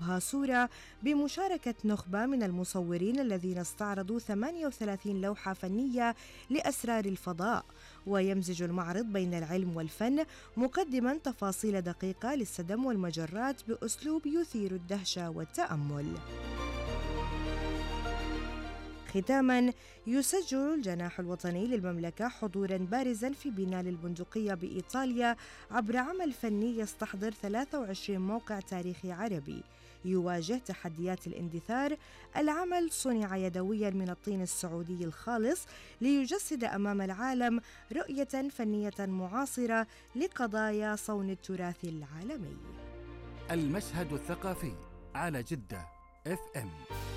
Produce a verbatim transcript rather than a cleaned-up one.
طه سورة بمشاركة نخبة من المصورين الذين استعرضوا ثمانية وثلاثين لوحة فنية لأسرار الفضاء. ويمزج المعرض بين العلم والفن مقدما تفاصيل دقيقة للسدم والمجرات بأسلوب يثير الدهشة والتأمل. ختاماً، يسجل الجناح الوطني للمملكة حضوراً بارزاً في بناء البندقية بإيطاليا عبر عمل فني يستحضر ثلاثة وعشرين موقع تاريخي عربي يواجه تحديات الاندثار. العمل صنع يدوياً من الطين السعودي الخالص ليجسد أمام العالم رؤية فنية معاصرة لقضايا صون التراث العالمي. المشهد الثقافي على جدة إف إم.